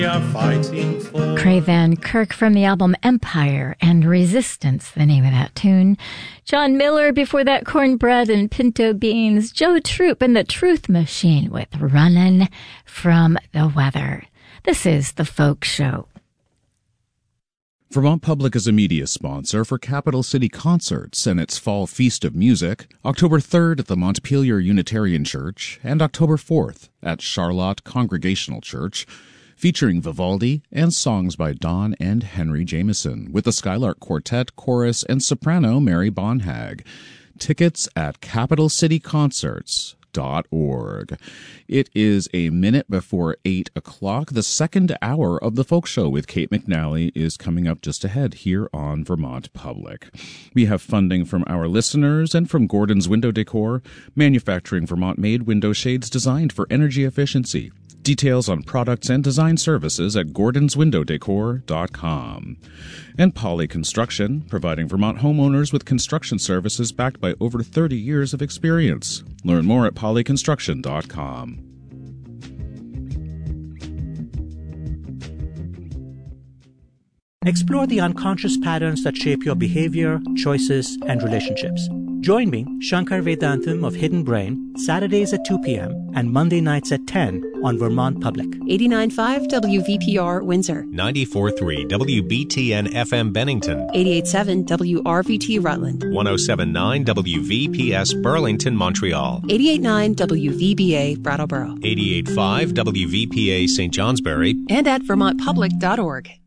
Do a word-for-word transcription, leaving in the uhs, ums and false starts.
We are fighting for. Craig Van Kirk from the album Empire and Resistance, the name of that tune. John Miller before that, Cornbread and Pinto Beans. Joe Troop and the Truth Machine with Runnin' from the Weather. This is The Folk Show. Vermont Public is a media sponsor for Capital City Concerts and its Fall Feast of Music, October third at the Montpelier Unitarian Church and October fourth at Charlotte Congregational Church, featuring Vivaldi and songs by Don and Henry Jameson with the Skylark Quartet, Chorus, and soprano Mary Bonhag. Tickets at capital city concerts dot org. It is a minute before eight o'clock. The second hour of the Folk Show with Kate McNally is coming up just ahead here on Vermont Public. We have funding from our listeners and from Gordon's Window Decor, manufacturing Vermont-made window shades designed for energy efficiency. Details on products and design services at gordons window decor dot com. And Poly Construction, providing Vermont homeowners with construction services backed by over thirty years of experience. Learn more at poly construction dot com. Explore the unconscious patterns that shape your behavior, choices, and relationships. Join me, Shankar Vedantam of Hidden Brain, Saturdays at two p.m. and Monday nights at ten on Vermont Public. eighty-nine point five W V P R Windsor. ninety-four point three W B T N F M Bennington. eighty-eight point seven W R V T Rutland. one oh seven point nine W V P S Burlington, Montreal. eighty-eight point nine W V B A Brattleboro. eighty-eight point five W V P A Saint Johnsbury. And at vermont public dot org.